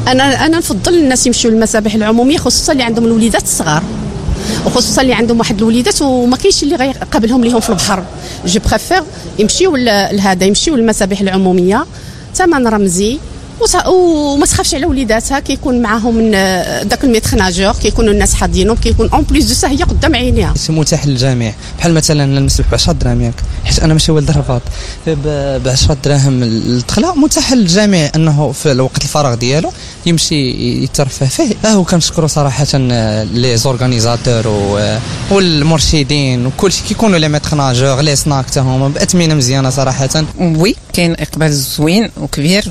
انا نفضل الناس يمشيو للمسابح العموميه، خصوصا اللي عندهم الوليدات الصغار، وخصوصا اللي عندهم واحد الوليدات وما كاينش اللي غيقابلهم ليهم في البحر. جو بريفير يمشيو لهذا، يمشيو للمسابح العموميه، ثمن رمزي، وما تخافش على وليداتها، كيكون معاهم داك الميتخ ناجور، كيكونوا الناس حاضينهم، كيكون اون بليس دو سا هي قدام عينيها. متاح للجميع، بحال مثلا المسبح ب 10 دراهم ياك، حيت انا ماشي ولد الرباط، ب 10 دراهم الدخله متاح للجميع انه في الوقت الفراغ ديالو يمشي يترفه فيه. وكنشكروا صراحه لي زورغانيزاتور والمرشدين وكلشي، كيكونوا لي ميتخ ناجور لي سناك حتى هما باثمنه مزيانه صراحه. وي كاين اقبال زوين وكبير،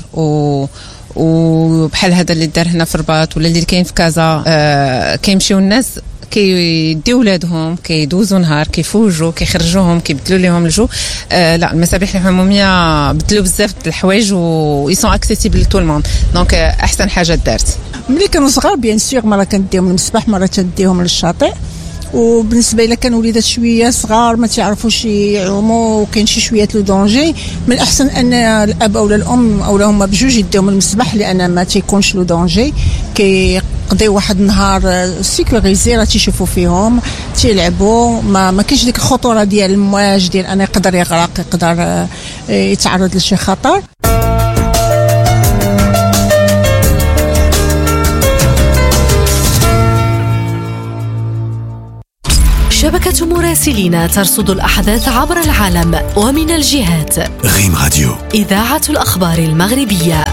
وبحال هذا اللي دار هنا في الرباط ولا اللي كاين في كازا. كيمشيو الناس كيديو ولادهم، كيدوزوا نهار، كيفوجوا، كيخرجوهم، كيبدلوا لهم الجو. لا المسابح العموميه بدلوا بزاف د الحوايج و يسون اكسيسيبل لتو الموند، دونك احسن حاجه دارت. ملي كانوا صغار بيان سور مرة كنديهم للمسبح، مرة تديهم للشاطئ. وبالنسبه الى كانوا وليدات شويه صغار ما تعرفوش يعوموا وكاين شي شويه لو دونجي، من الاحسن ان الاب او الام او هما بجوج يديهم المسبح، لان ما تيكونش لو دونجي، كيقضيو واحد النهار سيكوريزي، راه تيشوفوا فيهم تيلعبوا، ما كاينش ديك الخطوره ديال المواج، ديال انا يقدر يغرق، يقدر يتعرض لشي خطر. شبكة مراسلين ترصد الأحداث عبر العالم ومن الجهات. ريم راديو، إذاعة الأخبار المغربية.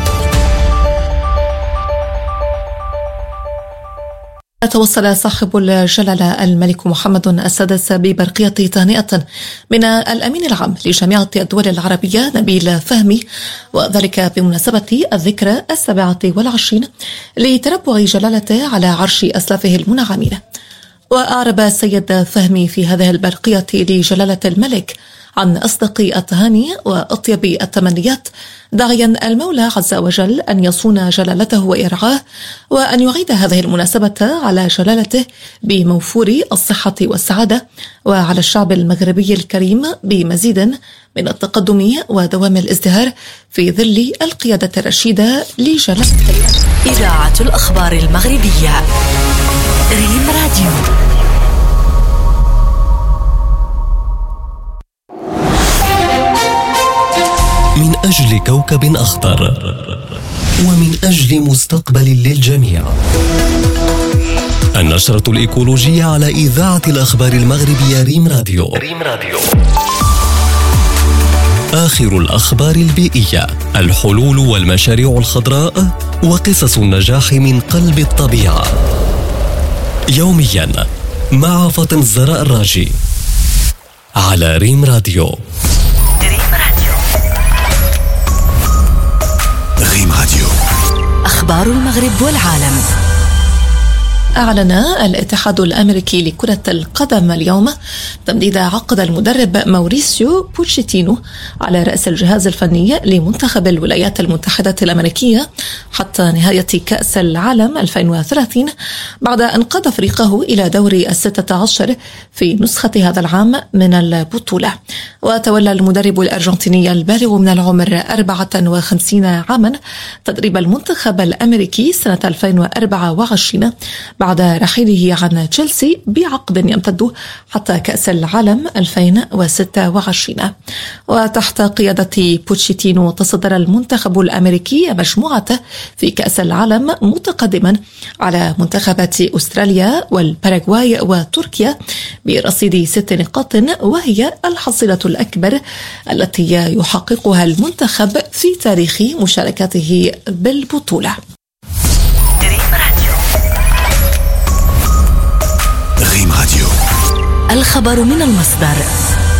توصل صاحب الجلالة الملك محمد السادس ببرقية تهنئة من الأمين العام لجامعة الدول العربية نبيل فهمي، وذلك بمناسبة الذكرى 27 لتربع جلالته على عرش أسلافه المنعمين. وأعرب السيد فهمي في هذه البرقية لجلالة الملك عن أصدق التهاني وأطيب التمنيات، داعيا المولى عز وجل أن يصون جلالته وإرعاه، وأن يعيد هذه المناسبة على جلالته بموفور الصحة والسعادة، وعلى الشعب المغربي الكريم بمزيد من التقدم ودوام الازدهار في ظل القيادة الرشيدة لجلالته. إذاعة الأخبار المغربية، ريم راديو. من أجل كوكب أخضر ومن أجل مستقبل للجميع. النشرة الإيكولوجية على إذاعة الأخبار المغربية ريم راديو. آخر الأخبار البيئية، الحلول والمشاريع الخضراء وقصص النجاح من قلب الطبيعة، يوميا مع فاطمة الزهراء الراجي على ريم راديو. ريم راديو، أخبار المغرب والعالم. أعلن الاتحاد الأمريكي لكرة القدم اليوم تمديد عقد المدرب ماوريسيو بوتشيتينو على رأس الجهاز الفني لمنتخب الولايات المتحدة الأمريكية حتى نهاية كأس العالم 2030، بعد أن قاد فريقه إلى دور 16 في نسخة هذا العام من البطولة. وتولى المدرب الأرجنتيني البالغ من العمر 54 عاما تدريب المنتخب الأمريكي سنة 2024 بعد رحيله عن تشيلسي بعقد يمتد حتى كأس العالم 2026. وتحت قيادة بوتشيتينو تصدر المنتخب الأمريكي مجموعته في كأس العالم متقدما على منتخبات أستراليا والباراغواي وتركيا برصيد 6 نقاط، وهي الحصيلة الأكبر التي يحققها المنتخب في تاريخ مشاركته بالبطولة. ريم راديو، الخبر من المصدر.